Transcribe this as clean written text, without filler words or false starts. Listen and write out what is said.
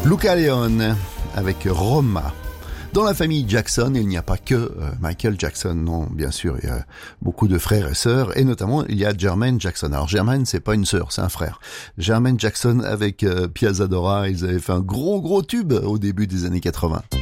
Luca Leone avec Roma. Dans la famille Jackson, il n'y a pas que Michael Jackson, non, bien sûr, il y a beaucoup de frères et sœurs, et notamment il y a Jermaine Jackson. Alors Jermaine, c'est pas une sœur, c'est un frère. Jermaine Jackson avec Piazza Dora, ils avaient fait un gros tube au début des années 80.